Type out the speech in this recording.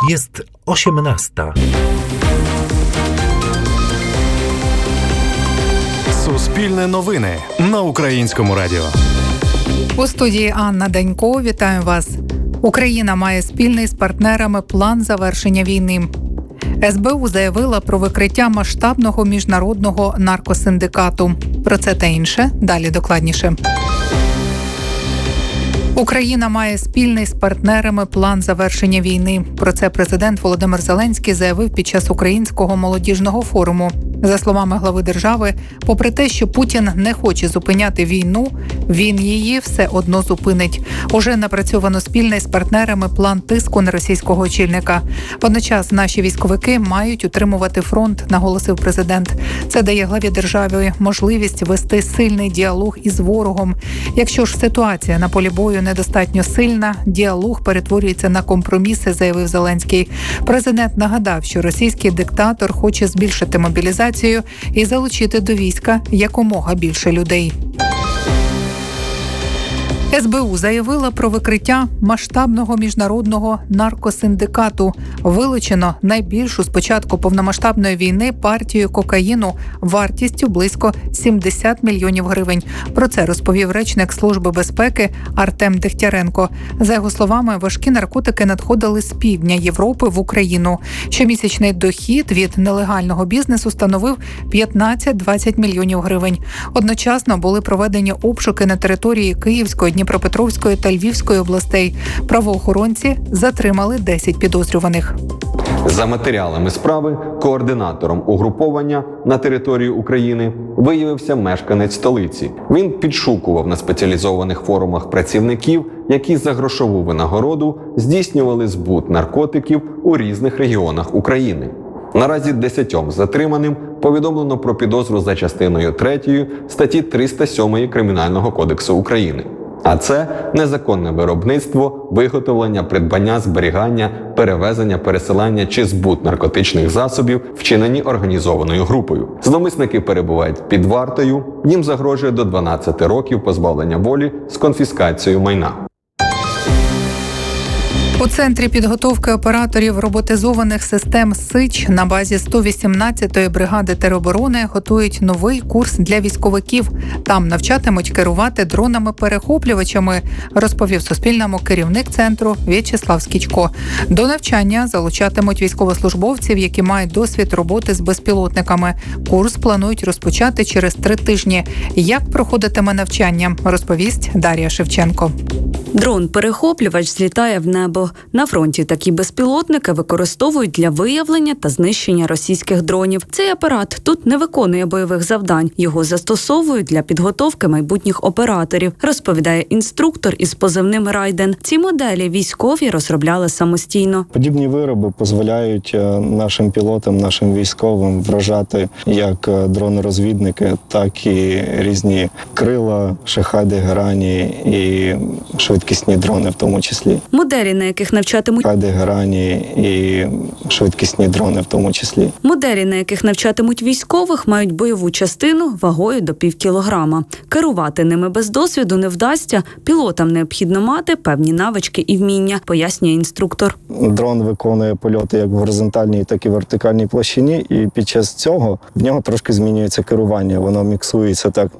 Jest 18. Суспільне новини на Українському радіо. У студії Анна Данько. Вітаю вас. Україна має спільний з партнерами план завершення війни. СБУ заявила про викриття масштабного міжнародного наркосиндикату. Про це та інше далі докладніше. Україна має спільний з партнерами план завершення війни. Про це президент Володимир Зеленський заявив під час Українського молодіжного форуму. За словами глави держави, попри те, що Путін не хоче зупиняти війну, він її все одно зупинить. Уже напрацьовано спільний з партнерами план тиску на російського очільника. Водночас наші військовики мають утримувати фронт, наголосив президент. Це дає главі держави можливість вести сильний діалог із ворогом. Якщо ж ситуація на полі бою недостатньо сильна, діалог перетворюється на компроміси, заявив Зеленський. Президент нагадав, що російський диктатор хоче збільшити мобілізацію і залучити до війська якомога більше людей. СБУ заявила про викриття масштабного міжнародного наркосиндикату. Вилучено найбільшу з початку повномасштабної війни партію кокаїну вартістю близько 70 мільйонів гривень. Про це розповів речник Служби безпеки Артем Дегтяренко. За його словами, важкі наркотики надходили з півдня Європи в Україну. Щомісячний дохід від нелегального бізнесу становив 15-20 мільйонів гривень. Одночасно були проведені обшуки на території Київської, Дніпропетровської та Львівської областей. Правоохоронці затримали 10 підозрюваних. За матеріалами справи, координатором угруповання на території України виявився мешканець столиці. Він підшукував на спеціалізованих форумах працівників, які за грошову винагороду здійснювали збут наркотиків у різних регіонах України. Наразі 10 затриманим повідомлено про підозру за частиною 3 статті 307 Кримінального кодексу України. А це незаконне виробництво, виготовлення, придбання, зберігання, перевезення, пересилання чи збут наркотичних засобів, вчинені організованою групою. Зловмисники перебувають під вартою, їм загрожує до 12 років позбавлення волі з конфіскацією майна. У Центрі підготовки операторів роботизованих систем СИЧ на базі 118-ї бригади тероборони готують новий курс для військовиків. Там навчатимуть керувати дронами-перехоплювачами, розповів Суспільному керівник центру В'ячеслав Скічко. До навчання залучатимуть військовослужбовців, які мають досвід роботи з безпілотниками. Курс планують розпочати через 3 тижні. Як проходитиме навчання, розповість Дар'я Шевченко. Дрон-перехоплювач злітає в небо. На фронті такі безпілотники використовують для виявлення та знищення російських дронів. Цей апарат тут не виконує бойових завдань. Його застосовують для підготовки майбутніх операторів, розповідає інструктор із позивним «Райден». Ці моделі військові розробляли самостійно. Подібні вироби дозволяють нашим пілотам, нашим військовим вражати як дрони-розвідники, так і різні крила, шахеди, герані і швидкісні дрони в тому числі. Моделі, на яких навчатимуть військових, мають бойову частину вагою до 0,5 кілограма. Керувати ними без досвіду не вдасться. Пілотам необхідно мати певні навички і вміння, пояснює інструктор. Дрон виконує польоти як в горизонтальній, так і в вертикальній площині, і під час цього в нього трошки змінюється керування. Воно міксується так